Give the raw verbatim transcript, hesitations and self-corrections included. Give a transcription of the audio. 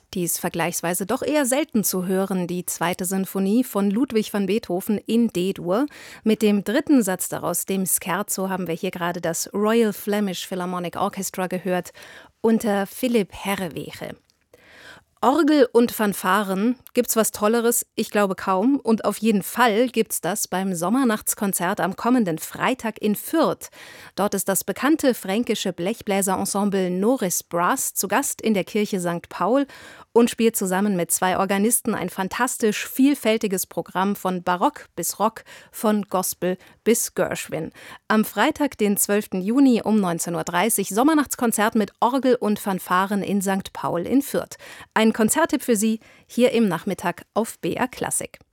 Die ist vergleichsweise doch eher selten zu hören, die zweite Sinfonie von Ludwig van Beethoven in D-Dur. Mit dem dritten Satz daraus, dem Scherzo, haben wir hier gerade das Royal Flemish Philharmonic Orchestra gehört, unter Philipp Herreweghe. Orgel und Fanfaren, gibt's was Tolleres? Ich glaube kaum. Und auf jeden Fall gibt's das beim Sommernachtskonzert am kommenden Freitag in Fürth. Dort ist das bekannte fränkische Blechbläserensemble Norris Brass zu Gast in der Kirche Sankt Paul und spielt zusammen mit zwei Organisten ein fantastisch vielfältiges Programm von Barock bis Rock, von Gospel bis Gershwin. Am Freitag, den zwölften Juni um neunzehn Uhr dreißig, Sommernachtskonzert mit Orgel und Fanfaren in Sankt Paul in Fürth. Ein Konzerttipp für Sie hier im Nachmittag auf B R Klassik.